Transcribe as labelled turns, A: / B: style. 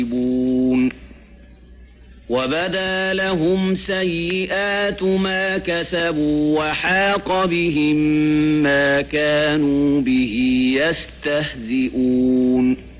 A: وبدا لهم سيئات ما كسبوا وحاق بهم ما كانوا به يستهزئون